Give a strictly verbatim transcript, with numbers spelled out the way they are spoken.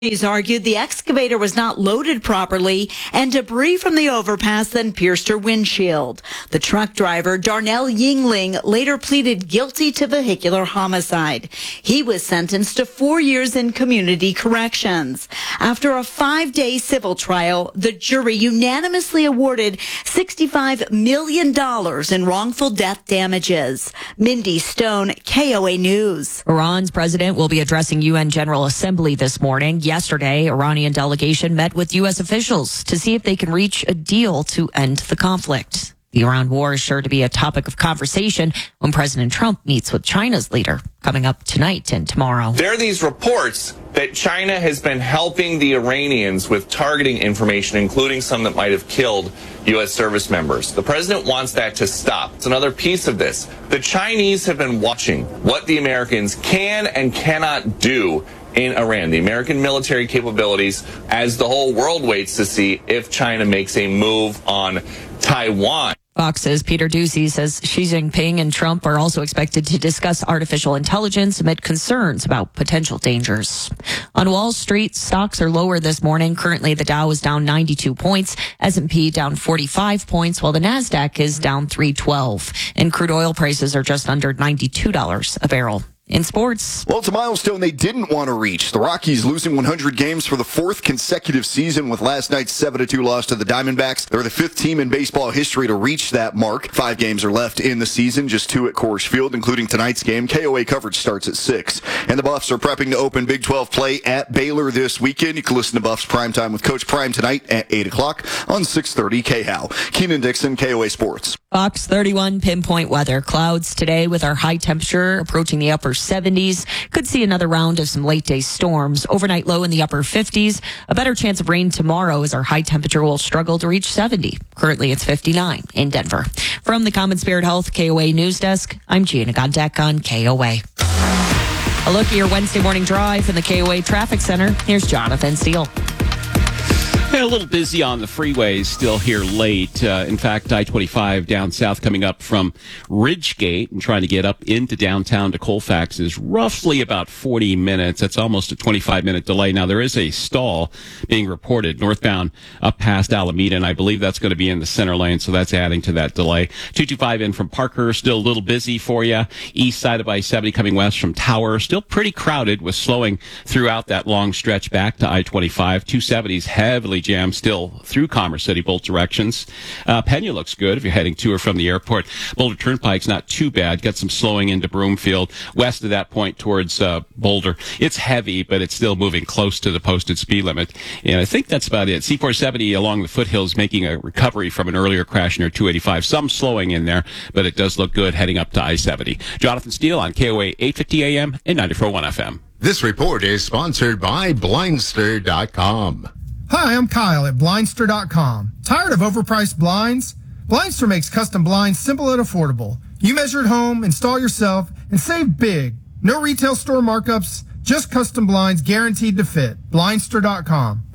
He's argued the excavator was not loaded properly and debris from the overpass then pierced her windshield. The truck driver, Darnell Yingling, later pleaded guilty to vehicular homicide. He was sentenced to four years in community corrections. After a five-day civil trial, the jury unanimously awarded sixty-five million dollars in wrongful death damages. Mindy Stone, K O A News. Iran's president will be addressing U N General Assembly this morning. Yesterday, Iranian delegation met with U S officials to see if they can reach a deal to end the conflict. The Iran war is sure to be a topic of conversation when President Trump meets with China's leader coming up tonight and tomorrow. There are these reports that China has been helping the Iranians with targeting information, including some that might have killed U S service members. The president wants that to stop. It's another piece of this. The Chinese have been watching what the Americans can and cannot do in Iran, the American military capabilities, as the whole world waits to see if China makes a move on Taiwan. Fox's Peter Doocy says Xi Jinping and Trump are also expected to discuss artificial intelligence amid concerns about potential dangers. On Wall Street, stocks are lower this morning. Currently, the Dow is down ninety-two points, S and P down forty-five points, while the Nasdaq is down three twelve. And crude oil prices are just under ninety-two dollars a barrel. In sports. Well, it's a milestone they didn't want to reach. The Rockies losing one hundred games for the fourth consecutive season with last night's seven to two loss to the Diamondbacks. They're the fifth team in baseball history to reach that mark. Five games are left in the season, just two at Coors Field, including tonight's game. K O A coverage starts at six. And the Buffs are prepping to open Big twelve play at Baylor this weekend. You can listen to Buffs Primetime with Coach Prime tonight at eight o'clock on six thirty K H O W. Keenan Dixon, K O A Sports. Fox thirty-one pinpoint weather. Clouds today with our high temperature approaching the upper seventies. Could see another round of some late day storms. Overnight low in the upper fifties. A better chance of rain tomorrow as our high temperature will struggle to reach seventy. Currently it's fifty-nine in Denver. From the Common Spirit Health K O A News Desk, I'm Gina Gondek on K O A. A look at your Wednesday morning drive in the K O A Traffic Center. Here's Jonathan Steele. A little busy on the freeways still here late. Uh, in fact, I twenty-five down south coming up from Ridgegate and trying to get up into downtown to Colfax is roughly about forty minutes. That's almost a twenty-five minute delay. Now, there is a stall being reported northbound up past Alameda, and I believe that's going to be in the center lane, so that's adding to that delay. two twenty-five in from Parker, still a little busy for you. East side of I seventy coming west from Tower, still pretty crowded with slowing throughout that long stretch back to I twenty-five. two seventy's heavily jam still through Commerce City, both directions. Uh, Pena looks good if you're heading to or from the airport. Boulder Turnpike's not too bad. Got some slowing into Broomfield. West of that point towards uh, Boulder. It's heavy, but it's still moving close to the posted speed limit. And I think that's about it. C four seventy along the foothills making a recovery from an earlier crash near two eighty-five. Some slowing in there, but it does look good heading up to I seventy. Jonathan Steele on K O A eight fifty A M and ninety-four point one F M. This report is sponsored by Blindster dot com. Hi, I'm Kyle at Blindster dot com. Tired of overpriced blinds? Blindster makes custom blinds simple and affordable. You measure at home, install yourself, and save big. No retail store markups, just custom blinds guaranteed to fit. Blindster dot com.